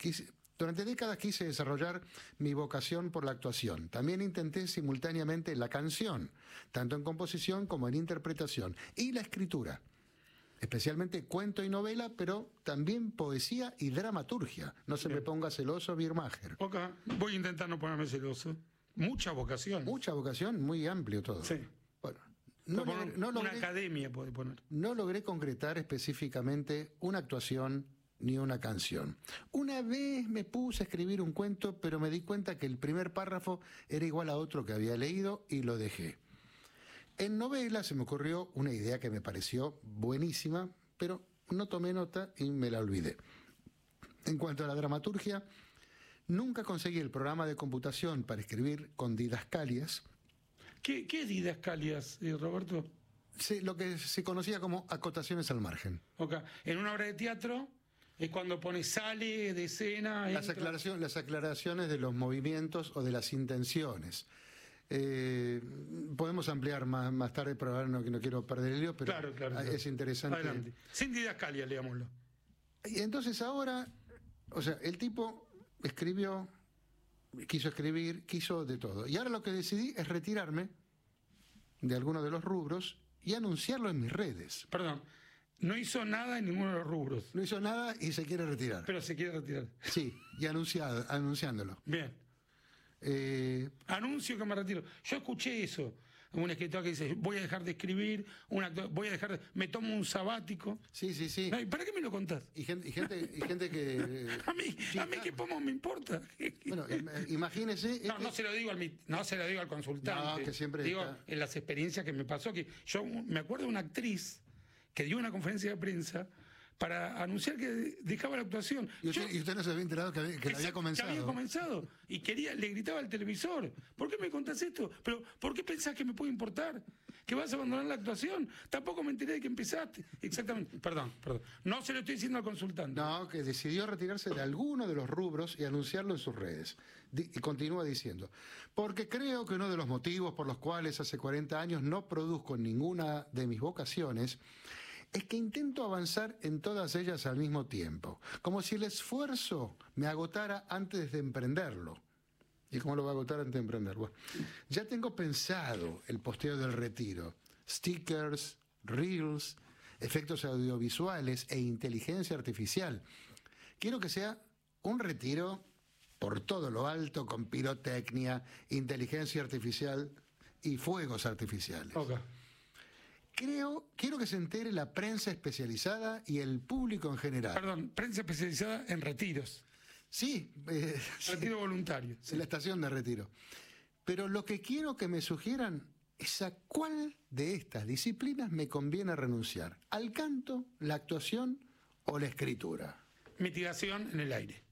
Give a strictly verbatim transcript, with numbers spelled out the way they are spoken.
quise, durante décadas quise desarrollar mi vocación por la actuación. También intenté simultáneamente la canción, tanto en composición como en interpretación, y la escritura. Especialmente cuento y novela, pero también poesía y dramaturgia. No se Bien. me ponga celoso, Birmacher. Ok, voy a intentar no ponerme celoso. Mucha vocación. Mucha vocación, muy amplio todo. Sí. Bueno, no logré, no logré, una academia puede poner. No logré concretar específicamente una actuación ni una canción. Una vez me puse a escribir un cuento, pero me di cuenta que el primer párrafo era igual a otro que había leído y lo dejé. En novela se me ocurrió una idea que me pareció buenísima, pero no tomé nota y me la olvidé. En cuanto a la dramaturgia, nunca conseguí el programa de computación para escribir con didascalias. ¿Qué, qué es didascalias, eh, Roberto? Sí, lo que se conocía como acotaciones al margen. Okay. En una obra de teatro es cuando pone sale de escena. Las, aclaración, las aclaraciones de los movimientos o de las intenciones. Eh, podemos ampliar más, más tarde, pero ahora no, no quiero perder el lío, pero claro, claro, es claro. interesante. Adelante. Sin didascalia, leámoslo. Y entonces ahora, o sea, el tipo escribió, quiso escribir, quiso de todo. Y ahora lo que decidí es retirarme de alguno de los rubros y anunciarlo en mis redes. Perdón, no hizo nada en ninguno de los rubros. No hizo nada y se quiere retirar. Pero se quiere retirar. Sí, y anunciado, anunciándolo. Bien. Eh, Anuncio que me retiro. Yo escuché eso. Un escritor que dice, voy a dejar de escribir, un actor, voy a dejar de, me tomo un sabático. Sí, sí, sí. Ay, ¿para qué me lo contás? Y gente, y gente, y gente que... Eh, a mí, sí, a mí qué pomo me importa. Bueno, imagínese... No, no se lo digo al, no se lo digo al consultante. No, que siempre digo está... en las experiencias que me pasó, que yo me acuerdo de una actriz que dio una conferencia de prensa para anunciar que dejaba la actuación. ¿Y usted, yo, y usted no se había enterado que, había, que, que había comenzado? Que había comenzado. Y quería, le gritaba al televisor, ¿por qué me contás esto? Pero, ¿por qué pensás que me puede importar? ¿Que vas a abandonar la actuación? Tampoco me enteré de que empezaste. Exactamente. Perdón, perdón. No se lo estoy diciendo al consultante. No, que decidió retirarse de alguno de los rubros y anunciarlo en sus redes. Y continúa diciendo, porque creo que uno de los motivos por los cuales hace cuarenta años no produzco ninguna de mis vocaciones es que intento avanzar en todas ellas al mismo tiempo, como si el esfuerzo me agotara antes de emprenderlo. ¿Y cómo lo va a agotar antes de emprenderlo? Bueno, ya tengo pensado el posteo del retiro, stickers, reels, efectos audiovisuales e inteligencia artificial. Quiero que sea un retiro por todo lo alto, con pirotecnia, inteligencia artificial y fuegos artificiales. Okay. Creo, quiero que se entere la prensa especializada y el público en general. Perdón, prensa especializada en retiros. Sí. Eh, retiro sí, voluntario. Sí. En la estación de retiro. Pero lo que quiero que me sugieran es a cuál de estas disciplinas me conviene renunciar. ¿Al canto, la actuación o la escritura? Mitigación en el aire.